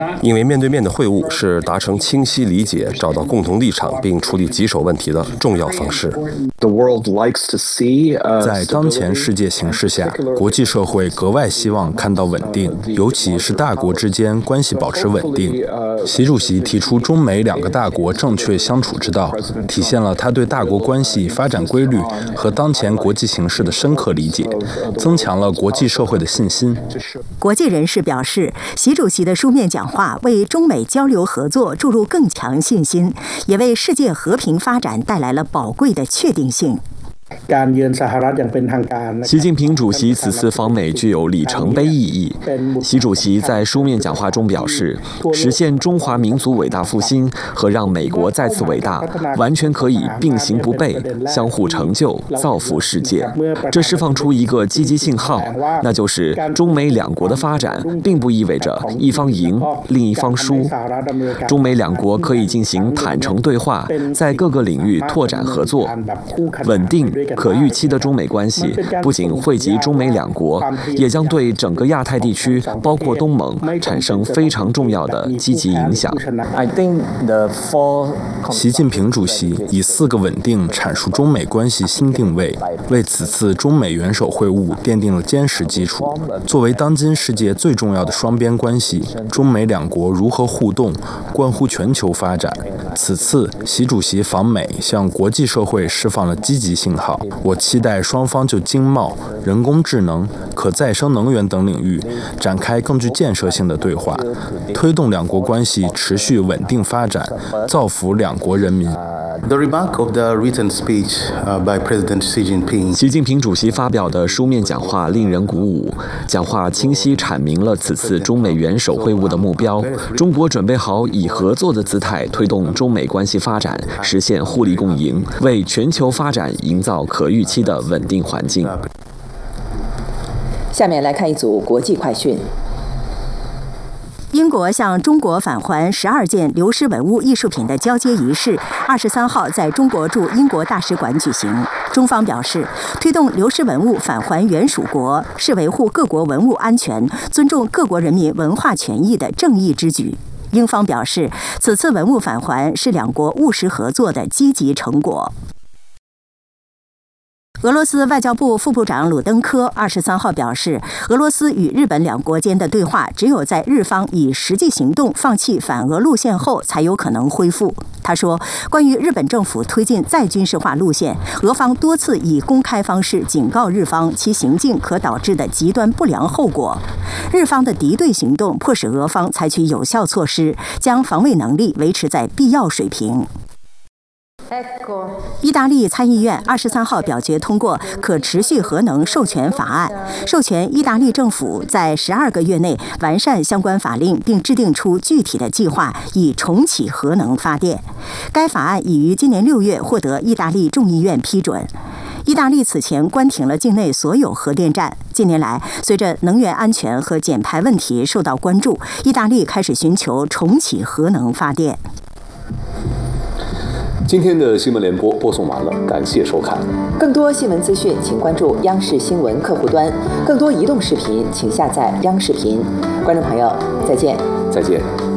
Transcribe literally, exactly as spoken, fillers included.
因为面对面的会晤是达成清晰理解、找到共同立场并处理棘手问题的重要方式。 在当前世界形势下，国际社会格外希望看到稳定，尤其是大国之间关系保持稳定。习主席提出中美两个大国正确相处之道，体现了他对大国关系发展规律和当前国际形势的深刻理解，增强了国际社会的信心。 国际人士表示，习主席的书面讲话为中美交流合作注入更强信心，也为世界和平发展带来了宝贵的确定性。 习近平主席此次访美具有里程碑意义。习主席在书面讲话中表示，实现中华民族伟大复兴和让美国再次伟大，完全可以并行不悖，相互成就，造福世界。这释放出一个积极信号，那就是中美两国的发展并不意味着一方赢，另一方输。中美两国可以进行坦诚对话，在各个领域拓展合作，稳定可预期的中美关系不仅惠及中美两国，也将对整个亚太地区，包括东盟，产生非常重要的积极影响。 习近平主席以四个稳定阐述中美关系新定位，为此次中美元首会晤奠定了坚实基础。作为当今世界最重要的双边关系，中美两国如何互动，关乎全球发展。此次习主席访美，向国际社会释放了积极信号。我期待双方就经贸、人工智能、可再生能源等领域展开更具建设性的对话，推动两国关系持续稳定发展，造福两国人民。 The remark of the written speech by President Xi Jinping. 习近平主席发表的书面讲话令人鼓舞，讲话清晰阐明了此次中美元首会晤的目标。中国准备好以合作的姿态推动中美关系发展，实现互利共赢，为全球发展营造可预期的稳定环境。 下面来看一组国际快讯。 英国向中国返还十二件流失文物艺术品的交接仪式，二十三号在中国驻英国大使馆举行。中方表示，推动流失文物返还原属国，是维护各国文物安全、尊重各国人民文化权益的正义之举。英方表示，此次文物返还是两国务实合作的积极成果。俄罗斯外交部副部长鲁登科二十三号表示，俄罗斯与日本两国间的对话只有在日方以实际行动放弃反俄路线后，才有可能恢复。他说，关于日本政府推进再军事化路线，俄方多次以公开方式警告日方其行径可导致的极端不良后果。日方的敌对行动迫使俄方采取有效措施，将防卫能力维持在必要水平。意大利参议院二十三号表决通过可持续核能授权法案，授权意大利政府在十二个月内完善相关法令，并制定出具体的计划，以重启核能发电。该法案已于今年六月获得意大利众议院批准。意大利此前关停了境内所有核电站。近年来，随着能源安全和减排问题受到关注，意大利开始寻求重启核能发电。 今天的新闻联播播送完了，感谢收看。 更多新闻资讯，请关注央视新闻客户端。更多移动视频，请下载央视频。观众朋友，再见。 再见。